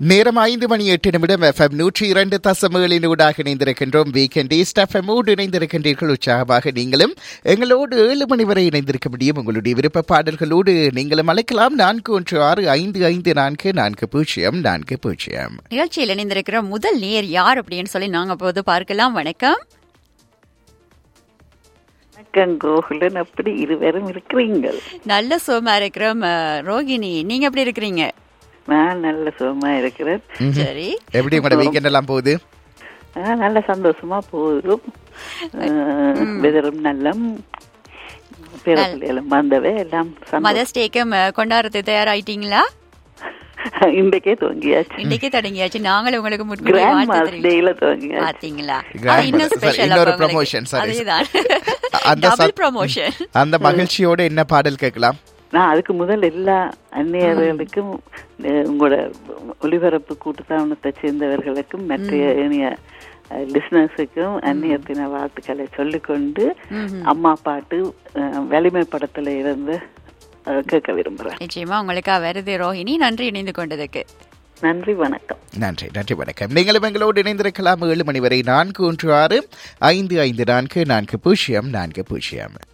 நேரம் 5:08 FM 102.7 ஊடாக இணைந்திருக்கின்றோம். வீக்கெண்ட் ஈஸ்ட் எஃப்எம்மோடு இணைந்திருக்கின்றீர்கள். உற்சாகமாக நீங்களும் எங்களோடு 7 மணி வரை இணைந்திருக்க முடியும். உங்களுடைய விருப்ப பாடல்களோடு நீங்களும் அழைக்கலாம். 4165544040. நிகழ்ச்சியில் இணைந்திருக்கிற முதல் நேர் யார் அப்படின்னு சொல்லி நாங்க போது பார்க்கலாம். வணக்கம். கோகுலன், அப்படி இருவரும் இருக்கிறீங்க? நல்ல சுகமா இருக்கிறோம். ரோகிணி, நீங்க எப்படி இருக்கிறீங்க? நான் நல்ல சுகமா இருக்கிறேன். சரி, எப்படி உங்களோட வீக்கெண்ட் எல்லாம் போகுது? நல்ல சந்தோஷமா போகுதும். வெதரும் நல்ல பிறப்பிலும் வந்தவே எல்லாம். மதர்ஸ் டேக்கு கொண்டாடுறது தயாராயிட்டீங்களா? இன்றைக்கே தொடங்கியாச்சு. நாங்களும் உங்களுக்கு அந்த மகிழ்ச்சியோட என்ன பாடல் கேட்கலாம்? நான் அதுக்கு முதல் எல்லா அந்நியர்களுக்கும், உங்களோட ஒலிபரப்பு கூட்டுத்தாபனத்தை சேர்ந்தவர்களுக்கும், மற்ற லிஸ்னர்ஸுக்கும் அந்நியத்தின வாழ்த்துக்களை சொல்லிக்கொண்டு அம்மா பாட்டு வலிமை படத்துல இருந்து கேட்க விரும்புறேன். நிச்சயமா உங்களுக்கு வருது ரோஹிணி. நன்றி இணைந்து கொண்டதுக்கு. நன்றி, வணக்கம். நன்றி வணக்கம். நீங்களும் எங்களோடு இணைந்திருக்கலாம் 7 மணி வரை. 4165544040.